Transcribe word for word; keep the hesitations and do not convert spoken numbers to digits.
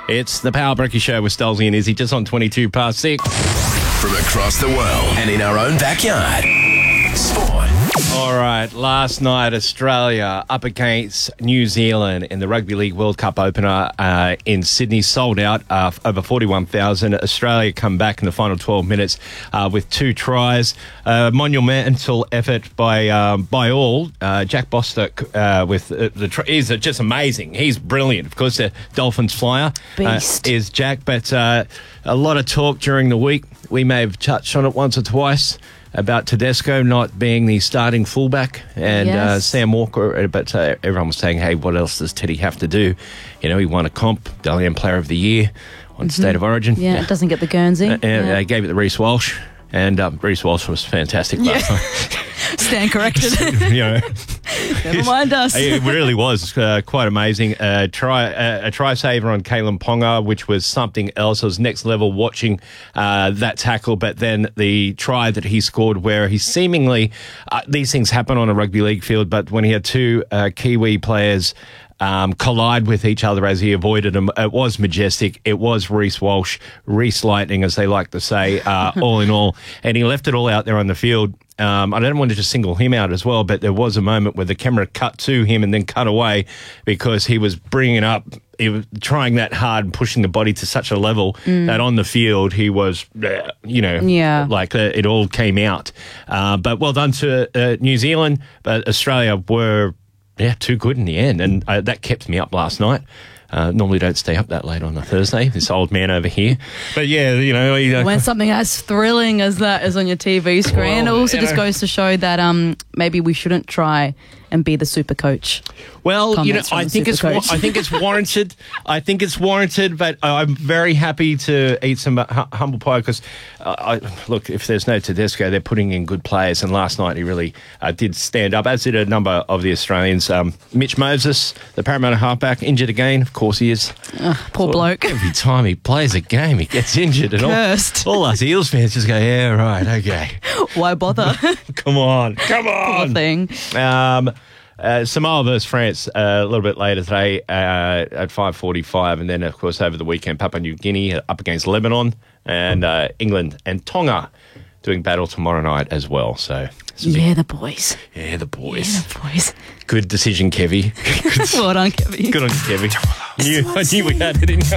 It's the Power Breaky Show with Stolzy and Izzy, just on twenty-two past six. From across the world and in our own backyard. Sport. All right, last night, Australia up against New Zealand in the Rugby League World Cup opener uh, in Sydney, sold out uh, over forty-one thousand. Australia come back in the final twelve minutes uh, with two tries. Uh, monumental effort by um, by all. Uh, Jack Bostock uh, with uh, the tr- is just amazing. He's brilliant. Of course, the Dolphins flyer uh, is Jack, but uh, a lot of talk during the week. We may have touched on it once or twice about Tedesco not being the starting fullback and Yes. uh, Sam Walker, but uh, everyone was saying, hey, what else does Teddy have to do? You know, he won a comp, Dally M Player of the Year on Mm-hmm. State of Origin. Yeah, it doesn't get the Guernsey. Uh, and yeah. they gave it to Reece Walsh, and um, Reece Walsh was fantastic last night. Stand corrected. you know, Never mind us. it really was uh, quite amazing. Uh, try uh, a try saver on Kalen Ponga, which was something else. It was next level watching uh, that tackle, but then the try that he scored, where he seemingly uh, these things happen on a rugby league field, but when he had two uh, Kiwi players Um, collide with each other as he avoided them. It was majestic. It was Reece Walsh, Reece Lightning, as they like to say, uh, all in all. And he left it all out there on the field. Um, I don't want to just single him out as well, but there was a moment where the camera cut to him and then cut away because he was bringing up, he was trying that hard and pushing the body to such a level mm. that on the field he was, uh, you know, yeah. like uh, it all came out. Uh, but well done to uh, New Zealand, but Australia were Yeah, too good in the end, and uh, that kept me up last night. Uh, normally don't stay up that late on a Thursday, this old man over here. But yeah, you know... He, uh, when something as thrilling as that is on your T V screen, Well, it also you just know. goes to show that um, maybe we shouldn't try and be the super coach. Well, you know, Comments from I the think it's Supercoach. wa- I think it's warranted. I think it's warranted, but I'm very happy to eat some hu- humble pie because, uh, I, look, if there's no Tedesco, they're putting in good players, and last night he really uh, did stand up, as did a number of the Australians. Um, Mitch Moses, the Parramatta halfback, injured again. Of course he is. Ugh, poor bloke. Every time he plays a game, he gets injured, and Cursed. all, all us Eels fans just go, yeah, right, okay, Why bother? come on, come Poor on. thing. Um, uh, Samoa versus France uh, a little bit later today uh, at five forty-five, and then, of course, over the weekend, Papua New Guinea up against Lebanon, and uh, England and Tonga doing battle tomorrow night as well. So, this will be- Yeah, the boys. yeah, the boys. Yeah, the boys. Good decision, Kevy. Well done, Kevin. Good on you, Kevy. Knew, I knew we had it in you.